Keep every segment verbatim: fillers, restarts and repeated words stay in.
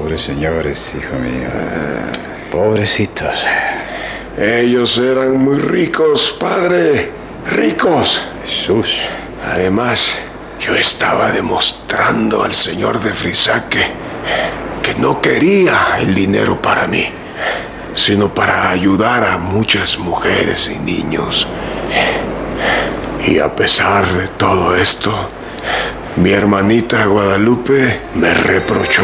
Pobres señores, hijo mío. Pobrecitos. Ellos eran muy ricos, padre. Ricos. Jesús. Además, yo estaba demostrando al señor de Frisac que, que no quería el dinero para mí, sino para ayudar a muchas mujeres y niños. Y a pesar de todo esto, mi hermanita Guadalupe me reprochó.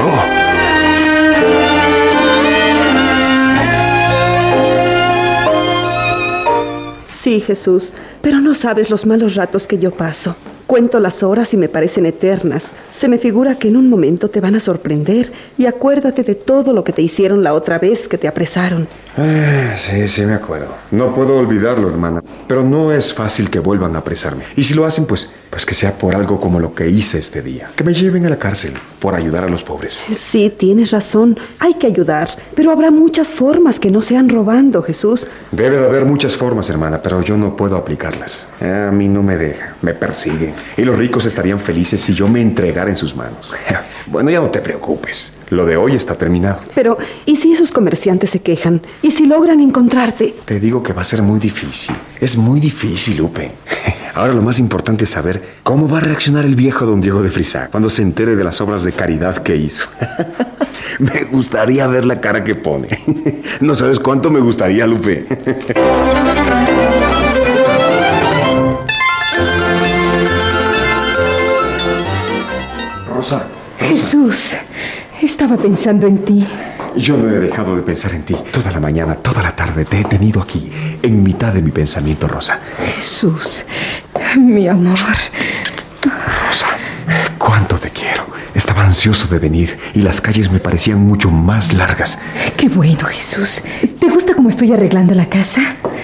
Sí, Jesús, pero no sabes los malos ratos que yo paso. Cuento las horas y me parecen eternas. Se me figura que en un momento te van a sorprender. Y acuérdate de todo lo que te hicieron la otra vez que te apresaron. Ah, sí, sí me acuerdo. No puedo olvidarlo, hermana. Pero no es fácil que vuelvan a apresarme. Y si lo hacen, pues, pues que sea por algo como lo que hice este día. Que me lleven a la cárcel por ayudar a los pobres. Sí, tienes razón. Hay que ayudar. Pero habrá muchas formas que no sean robando, Jesús. Debe de haber muchas formas, hermana, pero yo no puedo aplicarlas. A mí no me deja. Me persigue. Y los ricos estarían felices si yo me entregara en sus manos. Bueno, ya no te preocupes. Lo de hoy está terminado. Pero, ¿y si esos comerciantes se quejan? ¿Y si logran encontrarte? Te digo que va a ser muy difícil. Es muy difícil, Lupe. Ahora lo más importante es saber cómo va a reaccionar el viejo don Diego de Frisac cuando se entere de las obras de caridad que hizo. Me gustaría ver la cara que pone. No sabes cuánto me gustaría, Lupe. Rosa, Rosa. Jesús, estaba pensando en ti. Yo no he dejado de pensar en ti. Toda la mañana, toda la tarde te he tenido aquí, en mitad de mi pensamiento, Rosa. Jesús, mi amor. Rosa, cuánto te quiero. Estaba ansioso de venir y las calles me parecían mucho más largas. Qué bueno, Jesús. ¿Te gusta cómo estoy arreglando la casa?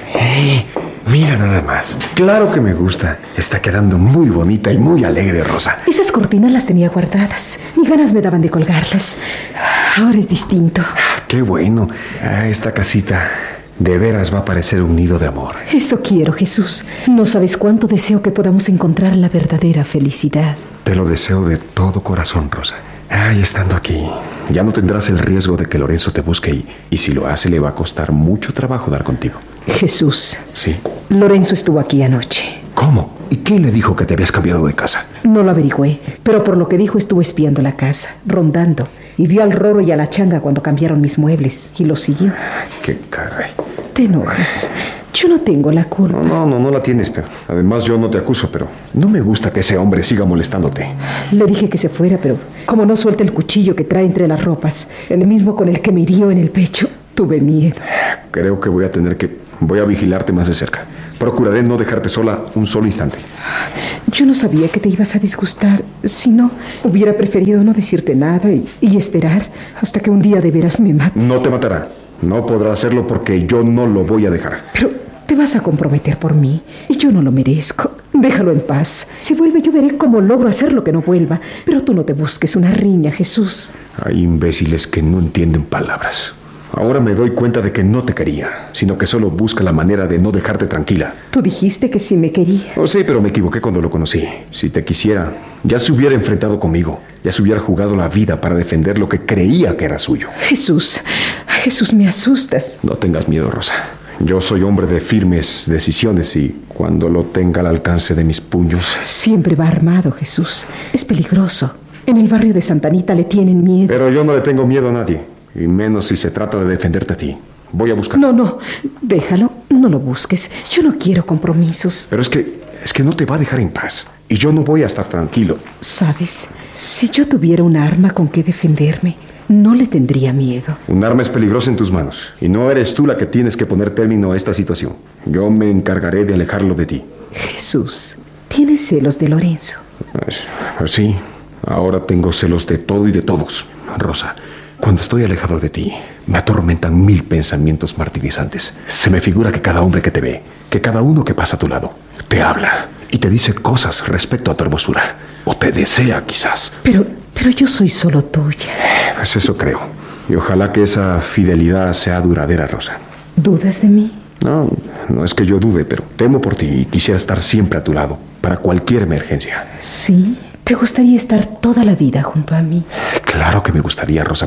Eh, mira nada más. Claro que me gusta. Está quedando muy bonita y muy alegre, Rosa. Esas cortinas las tenía guardadas. Ni ganas me daban de colgarlas. Ahora es distinto. Qué bueno. Ah, esta casita de veras va a parecer un nido de amor. Eso quiero, Jesús. No sabes cuánto deseo que podamos encontrar la verdadera felicidad. Te lo deseo de todo corazón, Rosa. Ay, estando aquí, ya no tendrás el riesgo de que Lorenzo te busque y, y si lo hace le va a costar mucho trabajo dar contigo. Jesús. Sí. Lorenzo estuvo aquí anoche. ¿Cómo? ¿Y quién le dijo que te habías cambiado de casa? No lo averigüé, pero por lo que dijo estuvo espiando la casa, rondando, y vio al Roro y a la Changa cuando cambiaron mis muebles y lo siguió. ¡Qué caray! Te enojas. Yo no tengo la culpa. No, no, no, no la tienes, pero además yo no te acuso, pero no me gusta que ese hombre siga molestándote. Le dije que se fuera, pero como no suelta el cuchillo que trae entre las ropas, el mismo con el que me hirió en el pecho, tuve miedo. Creo que voy a tener que... Voy a vigilarte más de cerca. Procuraré no dejarte sola un solo instante. Yo no sabía que te ibas a disgustar. Si no, hubiera preferido no decirte nada y, y esperar hasta que un día de veras me mate. No te matará. No podrá hacerlo porque yo no lo voy a dejar. Pero te vas a comprometer por mí y yo no lo merezco. Déjalo en paz. Si vuelve yo veré cómo logro hacer lo que no vuelva. Pero tú no te busques una riña, Jesús. Hay imbéciles que no entienden palabras. Ahora me doy cuenta de que no te quería, sino que solo busca la manera de no dejarte tranquila. Tú dijiste que sí me quería. Oh, sí, pero me equivoqué cuando lo conocí. Si te quisiera, ya se hubiera enfrentado conmigo. Ya se hubiera jugado la vida para defender lo que creía que era suyo. Jesús, Jesús, me asustas. No tengas miedo, Rosa. Yo soy hombre de firmes decisiones y cuando lo tenga al alcance de mis puños... Siempre va armado, Jesús. Es peligroso. En el barrio de Santa Anita le tienen miedo. Pero yo no le tengo miedo a nadie. Y menos si se trata de defenderte a ti. Voy a buscar. No, no, déjalo, no lo busques. Yo no quiero compromisos. Pero es que, es que no te va a dejar en paz. Y yo no voy a estar tranquilo. ¿Sabes? Si yo tuviera un arma con que defenderme, no le tendría miedo. Un arma es peligrosa en tus manos. Y no eres tú la que tienes que poner término a esta situación. Yo me encargaré de alejarlo de ti. Jesús, ¿tienes celos de Lorenzo? Pues, pues sí, ahora tengo celos de todo y de todos, Rosa. Cuando estoy alejado de ti, me atormentan mil pensamientos martirizantes. Se me figura que cada hombre que te ve, que cada uno que pasa a tu lado, te habla y te dice cosas respecto a tu hermosura. O te desea, quizás. Pero, pero yo soy solo tuya. Pues eso creo. Y ojalá que esa fidelidad sea duradera, Rosa. ¿Dudas de mí? No, no es que yo dude, pero temo por ti y quisiera estar siempre a tu lado, para cualquier emergencia. Sí. ¿Te gustaría estar toda la vida junto a mí? Claro que me gustaría, Rosa, pero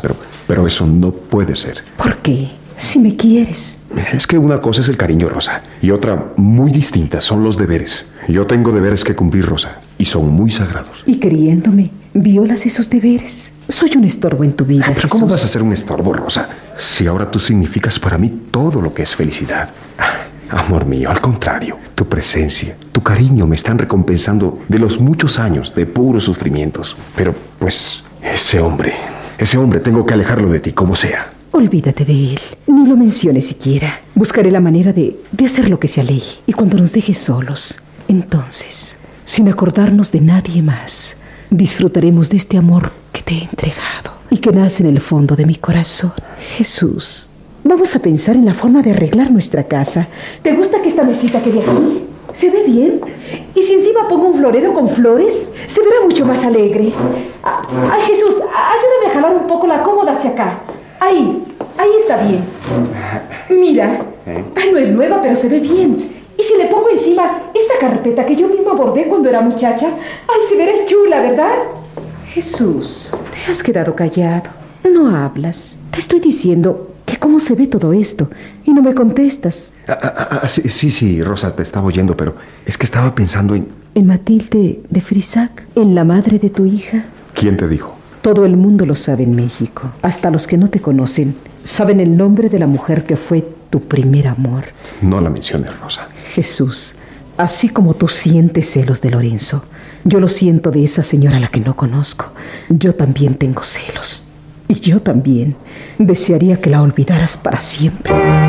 pero eso no puede ser. ¿Por qué? Si me quieres. Es que una cosa es el cariño, Rosa, y otra muy distinta son los deberes. Yo tengo deberes que cumplir, Rosa, y son muy sagrados. Y queriéndome, violas esos deberes. Soy un estorbo en tu vida, Pero Jesús. ¿cómo vas a ser un estorbo, Rosa? Si ahora tú significas para mí todo lo que es felicidad. Amor mío, al contrario, tu presencia, tu cariño me están recompensando de los muchos años de puros sufrimientos. Pero, pues, ese hombre, ese hombre tengo que alejarlo de ti, como sea. Olvídate de él, ni lo menciones siquiera. Buscaré la manera de, de hacer lo que se aleje. Y cuando nos dejes solos, entonces, sin acordarnos de nadie más, disfrutaremos de este amor que te he entregado y que nace en el fondo de mi corazón. Jesús, vamos a pensar en la forma de arreglar nuestra casa. ¿Te gusta que esta mesita quede aquí? ¿Se ve bien? ¿Y si encima pongo un florero con flores? Se verá mucho más alegre. Ay, Jesús, ayúdame a jalar un poco la cómoda hacia acá. Ahí, ahí está bien. Mira, ay, no es nueva, pero se ve bien. Y si le pongo encima esta carpeta que yo misma bordé cuando era muchacha, ay, se verá chula, ¿verdad? Jesús, te has quedado callado. No hablas. Te estoy diciendo que cómo se ve todo esto y no me contestas. Ah, ah, ah, sí, sí, sí, Rosa, te estaba oyendo, pero es que estaba pensando en... En Matilde de Frisac, en la madre de tu hija. ¿Quién te dijo? Todo el mundo lo sabe en México. Hasta los que no te conocen saben el nombre de la mujer que fue tu primer amor. No la menciones, Rosa. Jesús, así como tú sientes celos de Lorenzo, yo lo siento de esa señora a la que no conozco. Yo también tengo celos. Y yo también desearía que la olvidaras para siempre.